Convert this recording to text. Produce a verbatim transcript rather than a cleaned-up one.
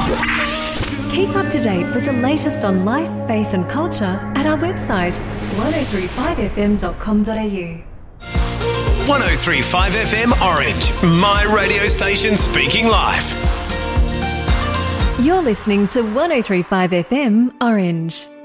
Keep up to date with the latest on life, faith and culture at our website one oh three five f m dot com dot a u. one oh three point five F M Orange, my radio station speaking live. You're listening to one oh three point five F M Orange.